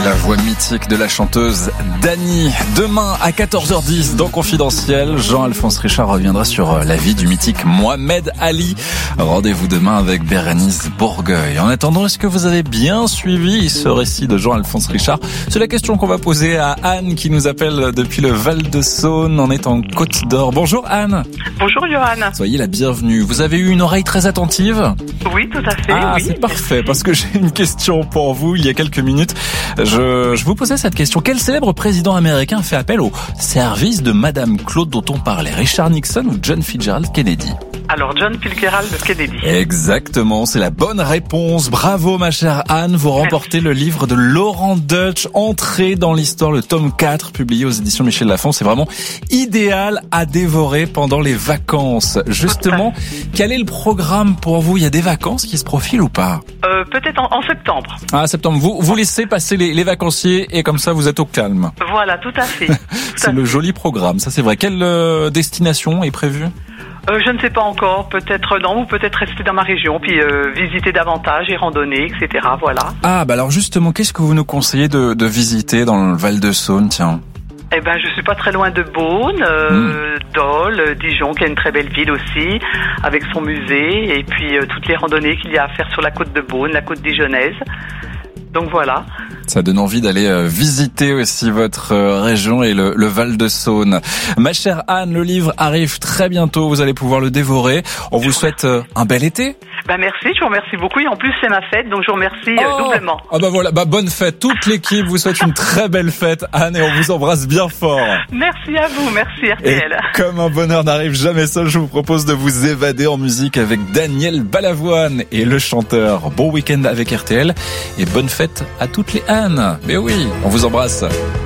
la voix mythique de la chanteuse Dany. Demain à 14h10 dans Confidentiel, Jean-Alphonse Richard reviendra sur la vie du mythique Mohamed Ali. Rendez-vous demain avec Bérénice Bourgueil. En attendant, est-ce que vous avez bien suivi ce récit de Jean-Alphonse Richard? C'est la question qu'on va poser à Anne qui nous appelle depuis le Val-de-Saône. On est en Côte d'Or. Bonjour Anne. Bonjour Johan. Soyez la bienvenue. Vous avez eu une oreille très attentive? Oui, tout à fait. Ah, oui. c'est parfait, parce que j'ai une question pour vous. Il y a quelques minutes, je vous posais cette question. Quel célèbre président américain fait appel au service de Madame Claude dont on parlait? Richard Nixon ou John Fitzgerald Kennedy? Alors, John Fitzgerald Kennedy. Exactement, c'est la bonne réponse. Bravo ma chère Anne, vous remportez le livre de Laurent Deutsch, Entrée dans l'histoire, le tome 4, publié aux éditions Michel Lafon. C'est vraiment idéal à dévorer pendant les vacances. Justement, quel est le programme pour vous? Il y a des vacances qui se profilent ou pas? Peut-être en septembre. Ah, septembre. Vous laissez passer les vacanciers et comme ça vous êtes au calme. Voilà, tout à fait. C'est le joli programme, ça c'est vrai. Quelle destination est prévue? Je ne sais pas encore, peut-être non, ou peut-être rester dans ma région, puis visiter davantage et randonner, etc. Voilà. Ah, bah alors justement, qu'est-ce que vous nous conseillez de visiter dans le Val-de-Saône, tiens? Eh ben, je suis pas très loin de Beaune, Dole, Dijon, qui est une très belle ville aussi, avec son musée, et puis toutes les randonnées qu'il y a à faire sur la côte de Beaune, la côte dijonnaise. Donc voilà. Ça donne envie d'aller visiter aussi votre région et le Val-de-Saône. Ma chère Anne, le livre arrive très bientôt, vous allez pouvoir le dévorer. On vous souhaite un bel été. Ben merci, je vous remercie beaucoup et en plus c'est ma fête, donc je vous remercie doublement. Ah bah voilà, bah bonne fête. Toute l'équipe vous souhaite une très belle fête, Anne, et on vous embrasse bien fort. Merci à vous, merci RTL. Et comme un bonheur n'arrive jamais seul, je vous propose de vous évader en musique avec Daniel Balavoine et le chanteur. Bon week-end avec RTL et bonne fête à toutes les Anne. Mais oui, on vous embrasse.